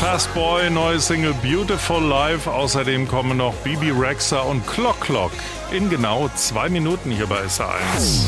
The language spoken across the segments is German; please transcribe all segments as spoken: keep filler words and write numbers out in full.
Fast Boy, neue Single Beautiful Life. Außerdem kommen noch Bibi Rexha und Clock Clock in genau zwei Minuten hier bei S R eins.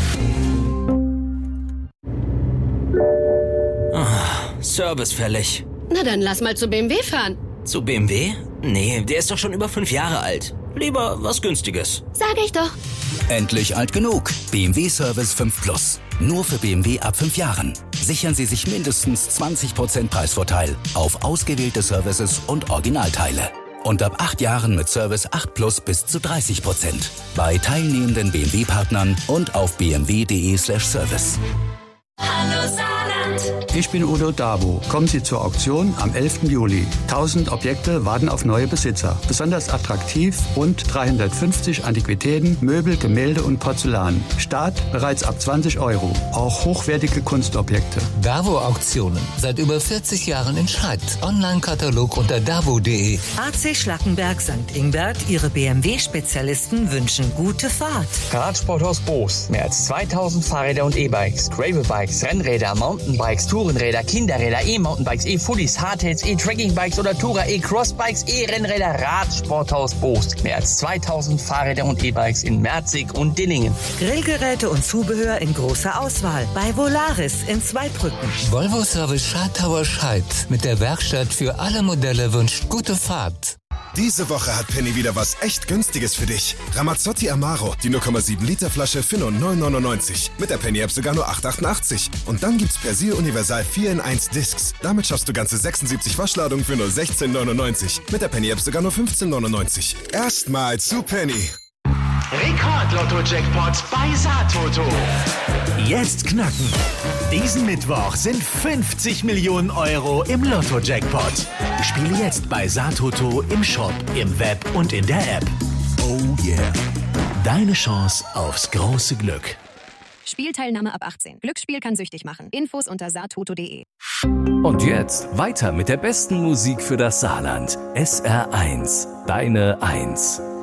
Oh, Service fällig. Na dann lass mal zu B M W fahren. Zu B M W? Nee, der ist doch schon über fünf Jahre alt. Lieber was Günstiges. Sag ich doch. Endlich alt genug. B M W Service fünf Plus. Nur für B M W ab fünf Jahren. Sichern Sie sich mindestens zwanzig Prozent Preisvorteil auf ausgewählte Services und Originalteile. Und ab acht Jahren mit Service acht Plus bis zu dreißig Prozent. Bei teilnehmenden B M W-Partnern und auf b m w punkt d e slash service. Hallo Saarland. Ich bin Udo Dabo. Kommen Sie zur Auktion am elften Juli. tausend Objekte warten auf neue Besitzer. Besonders attraktiv rund dreihundertfünfzig Antiquitäten, Möbel, Gemälde und Porzellan. Start bereits ab zwanzig Euro. Auch hochwertige Kunstobjekte. Davo Auktionen. Seit über vierzig Jahren in Scheidt. Online-Katalog unter davo punkt de. A C Schlackenberg Sankt Ingbert, Ihre B M W-Spezialisten wünschen gute Fahrt. Radsporthaus Boos. Mehr als zweitausend Fahrräder und E-Bikes, Gravelbikes, Rennräder, Mountainbikes, Tourenräder, Kinderräder, E-Mountainbikes, E-Fullies, Hardtails, E-Trackingbikes oder Tourer, E-Crossbikes, E-Rennräder, Radsporthaus Boos. Mehr als zweitausend Fahrräder und E-Bikes in Merzig und Dillingen. Grillgeräte und Zubehör in großer Auswahl. Bei Volaris in Zweibrücken. Volvo Service Schartauer Scheidt. Mit der Werkstatt für alle Modelle wünscht gute Fahrt. Diese Woche hat Penny wieder was echt Günstiges für dich. Ramazzotti Amaro, die null Komma sieben Liter Flasche für nur neun neunundneunzig. Mit der Penny-App sogar nur acht achtundachtzig. Und dann gibt's Persil Universal vier in eins Discs. Damit schaffst du ganze sechsundsiebzig Waschladungen für nur sechzehn neunundneunzig. Mit der Penny-App sogar nur fünfzehn neunundneunzig. Erstmal zu Penny. Rekord-Lotto-Jackpot bei Saartoto. Jetzt knacken. Diesen Mittwoch sind fünfzig Millionen Euro im Lotto-Jackpot. Spiele jetzt bei Saartoto im Shop, im Web und in der App. Oh yeah. Deine Chance aufs große Glück. Spielteilnahme ab achtzehn. Glücksspiel kann süchtig machen. Infos unter saartoto punkt de. Und jetzt weiter mit der besten Musik für das Saarland. S R eins. Deine Eins.